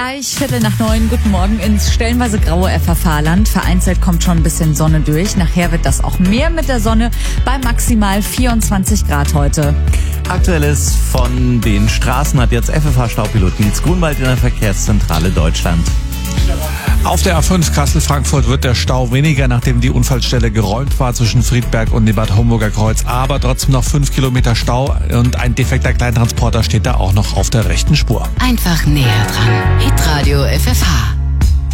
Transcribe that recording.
Gleich 8:45, guten Morgen ins stellenweise graue FFH-Land. Vereinzelt kommt schon ein bisschen Sonne durch. Nachher wird das auch mehr mit der Sonne bei maximal 24 Grad heute. Aktuelles von den Straßen hat jetzt FFH-Staupilot Nils Grunwald in der Verkehrszentrale Deutschland. Auf der A5 Kassel-Frankfurt wird der Stau weniger, nachdem die Unfallstelle geräumt war zwischen Friedberg und dem Bad Homburger Kreuz. Aber trotzdem noch 5 Kilometer Stau und ein defekter Kleintransporter steht da auch noch auf der rechten Spur. Einfach näher dran. Hitradio FFH.